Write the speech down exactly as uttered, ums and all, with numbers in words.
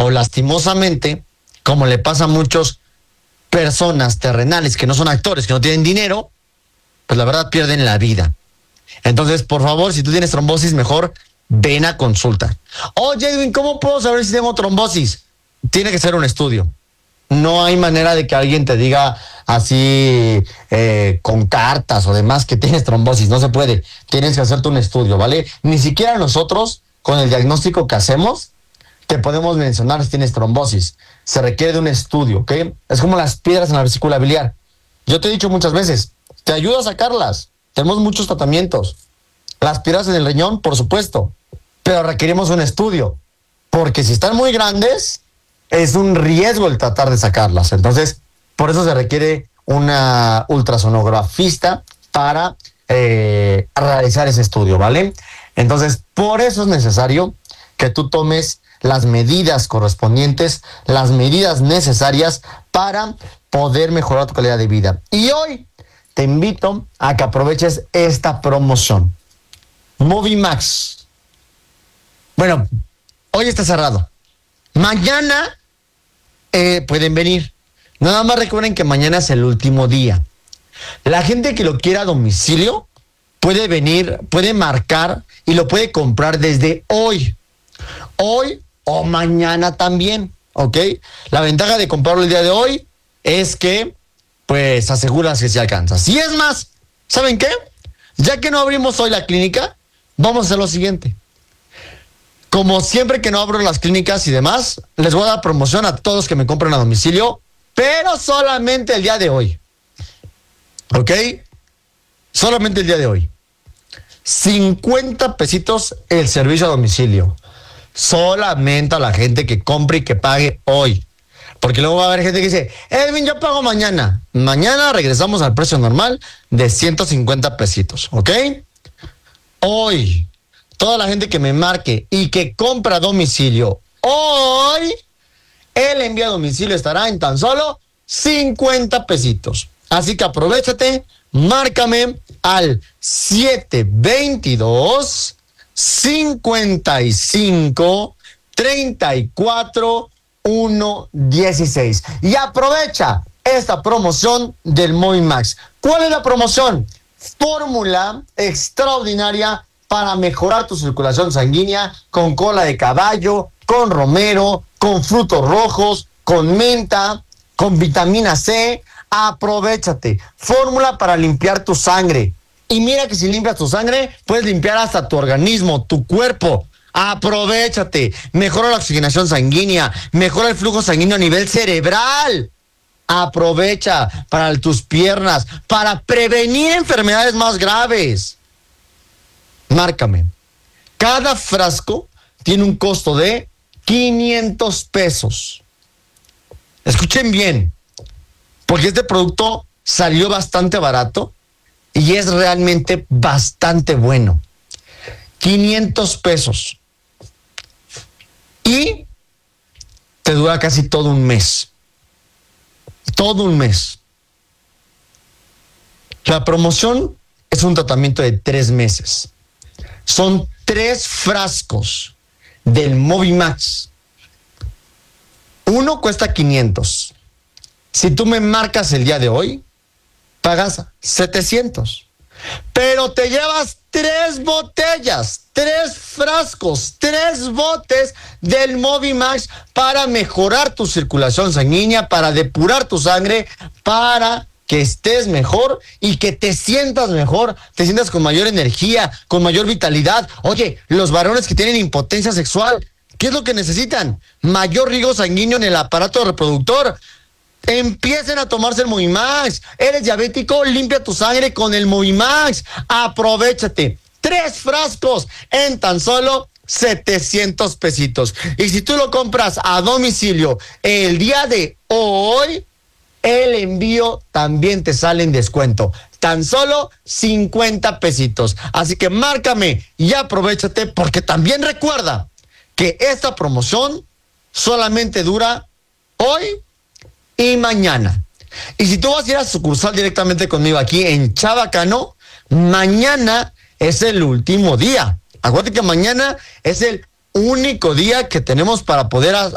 Pero lastimosamente, como le pasa a muchas personas terrenales que no son actores, que no tienen dinero, pues la verdad pierden la vida. Entonces, por favor, si tú tienes trombosis, mejor ven a consulta. Oye, Edwin, ¿cómo puedo saber si tengo trombosis? Tiene que ser un estudio. No hay manera de que alguien te diga así eh, con cartas o demás que tienes trombosis. No se puede. Tienes que hacerte un estudio, ¿vale? Ni siquiera nosotros, con el diagnóstico que hacemos, te podemos mencionar si tienes trombosis. Se requiere de un estudio, ¿ok? Es como las piedras en la vesícula biliar. Yo te he dicho muchas veces, te ayudo a sacarlas. Tenemos muchos tratamientos. Las piedras en el riñón, por supuesto, pero requerimos un estudio, porque si están muy grandes, es un riesgo el tratar de sacarlas. Entonces, por eso se requiere una ultrasonografista para eh, realizar ese estudio, ¿vale? Entonces, por eso es necesario que tú tomes las medidas correspondientes, las medidas necesarias para poder mejorar tu calidad de vida. Y hoy te invito a que aproveches esta promoción. Movimax. Bueno, hoy está cerrado. Mañana eh, pueden venir. Nada más recuerden que mañana es el último día. La gente que lo quiera a domicilio puede venir, puede marcar y lo puede comprar desde hoy. Hoy o mañana también, ¿ok? La ventaja de comprarlo el día de hoy es que, pues, aseguras que se alcanza. Si es más, ¿saben qué? Ya que no abrimos hoy la clínica, vamos a hacer lo siguiente. Como siempre que no abro las clínicas y demás, les voy a dar promoción a todos que me compren a domicilio, pero solamente el día de hoy. ¿Ok? Solamente el día de hoy. cincuenta pesitos el servicio a domicilio. Solamente a la gente que compre y que pague hoy. Porque luego va a haber gente que dice, Edwin, yo pago mañana. Mañana regresamos al precio normal de ciento cincuenta pesitos, ¿ok? Hoy, toda la gente que me marque y que compra a domicilio, hoy, el envío a domicilio estará en tan solo cincuenta pesitos. Así que aprovechate, márcame al siete veintidós, cincuenta y cinco, treinta y cuatro, uno dieciséis. Y aprovecha esta promoción del Movimax. ¿Cuál es la promoción? Fórmula extraordinaria para mejorar tu circulación sanguínea con cola de caballo, con romero, con frutos rojos, con menta, con vitamina C. Aprovechate. Fórmula para limpiar tu sangre. Y mira que si limpias tu sangre, puedes limpiar hasta tu organismo, tu cuerpo. Aprovechate. Mejora la oxigenación sanguínea, mejora el flujo sanguíneo a nivel cerebral. Aprovecha para tus piernas, para prevenir enfermedades más graves. Márcame. Cada frasco tiene un costo de quinientos pesos. Escuchen bien, porque este producto salió bastante barato y es realmente bastante bueno. quinientos pesos. Y te dura casi todo un mes. Todo un mes. La promoción es un tratamiento de tres meses. Son tres frascos del Movimax. Uno cuesta quinientos. Si tú me marcas el día de hoy, pagas setecientos. Pero te llevas tres botellas, tres frascos, tres botes del Movimax para mejorar tu circulación sanguínea, para depurar tu sangre, para que estés mejor y que te sientas mejor, te sientas con mayor energía, con mayor vitalidad. Oye, los varones que tienen impotencia sexual, ¿qué es lo que necesitan? Mayor riego sanguíneo en el aparato reproductor. Empiecen a tomarse el Movimax. Eres diabético, limpia tu sangre con el Movimax. Aprovechate. Tres frascos en tan solo setecientos pesitos. Y si tú lo compras a domicilio el día de hoy, el envío también te sale en descuento. Tan solo cincuenta pesitos. Así que márcame y aprovechate, porque también recuerda que esta promoción solamente dura hoy y mañana. Y si tú vas a ir a sucursal directamente conmigo aquí en Chabacano, mañana es el último día. Acuérdate que mañana es el único día que tenemos para poder